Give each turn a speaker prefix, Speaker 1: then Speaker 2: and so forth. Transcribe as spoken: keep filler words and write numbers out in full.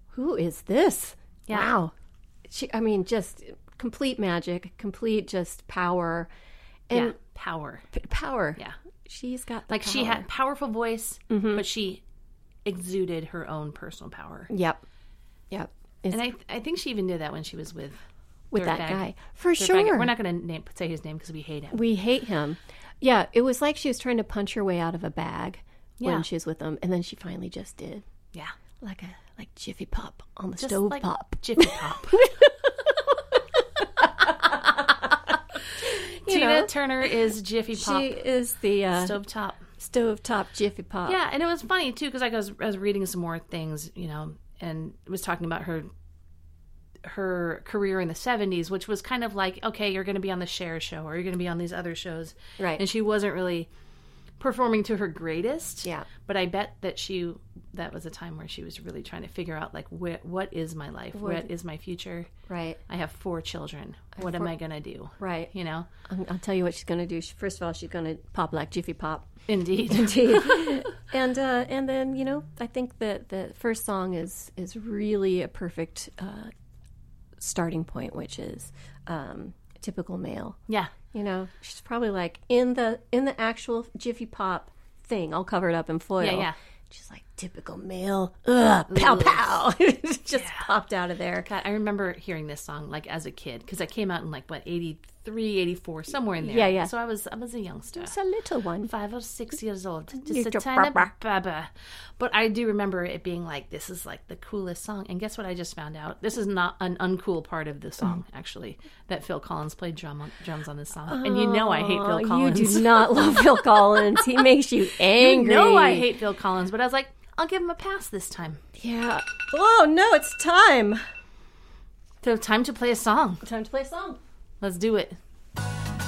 Speaker 1: who is this?
Speaker 2: Yeah.
Speaker 1: Wow. She, I mean, just complete magic, complete just power. And
Speaker 2: yeah, power.
Speaker 1: P- power.
Speaker 2: Yeah.
Speaker 1: She's got the
Speaker 2: Like
Speaker 1: power.
Speaker 2: she had powerful voice,
Speaker 1: mm-hmm.
Speaker 2: but she exuded her own personal power.
Speaker 1: Yep. Yep. It's,
Speaker 2: and I I think she even did that when she was with
Speaker 1: with that
Speaker 2: Dirtbag.
Speaker 1: guy. For
Speaker 2: Dirtbag.
Speaker 1: sure.
Speaker 2: We're not going to name say his name because we hate him.
Speaker 1: We hate him. Yeah, it was like she was trying to punch her way out of a bag
Speaker 2: Yeah.
Speaker 1: when she was with him, and then she finally just did.
Speaker 2: Yeah.
Speaker 1: Like a like Jiffy Pop on the
Speaker 2: Just
Speaker 1: stove
Speaker 2: like
Speaker 1: pop.
Speaker 2: Jiffy Pop. Tina
Speaker 1: know,
Speaker 2: Turner is Jiffy Pop.
Speaker 1: She is the uh,
Speaker 2: Stovetop.
Speaker 1: Stovetop Jiffy Pop.
Speaker 2: Yeah, and it was funny too because I was I was reading some more things, you know, and it was talking about her her career in the seventies, which was kind of like, okay, you're going to be on the Cher show or you're going to be on these other shows,
Speaker 1: right?
Speaker 2: And she wasn't really performing to her greatest.
Speaker 1: Yeah,
Speaker 2: but I bet that she that was a time where she was really trying to figure out like wh- what is my life, what, what is my future,
Speaker 1: right?
Speaker 2: I have four children. What
Speaker 1: four...
Speaker 2: am I going to do,
Speaker 1: right?
Speaker 2: You know,
Speaker 1: I'll, I'll tell you what she's going to do. She, first of all, she's going to pop like Jiffy Pop.
Speaker 2: Indeed,
Speaker 1: indeed. and uh, and then you know, I think that the first song is is really a perfect uh, starting point, which is um, typical male.
Speaker 2: Yeah.
Speaker 1: You know, she's probably like in the in the actual Jiffy Pop thing, all covered up in foil.
Speaker 2: Yeah, yeah.
Speaker 1: She's like typical male. Ugh, pow
Speaker 2: Ugh.
Speaker 1: pow. It just
Speaker 2: Yeah.
Speaker 1: popped out of there.
Speaker 2: God, I remember hearing this song like as a kid because it came out in like what eighty-three, eighty-four, somewhere in there.
Speaker 1: Yeah, yeah.
Speaker 2: So I was I was a youngster.
Speaker 1: It's a little one.
Speaker 2: Five or six years old, just a
Speaker 1: Little
Speaker 2: tiny
Speaker 1: baba.
Speaker 2: baba. But I do remember it being like, this is like the coolest song. And guess what I just found out? This is not an uncool part of the song, actually, that Phil Collins played drum on, drums on this song. And you know I hate Phil
Speaker 1: Oh,
Speaker 2: Collins.
Speaker 1: You do not love Phil Collins. He makes you angry.
Speaker 2: You know I hate Phil Collins, but I was like, I'll give him a pass this time.
Speaker 1: Yeah. Oh, no, it's time.
Speaker 2: So time to play a song.
Speaker 1: Time to play a song.
Speaker 2: Let's do it.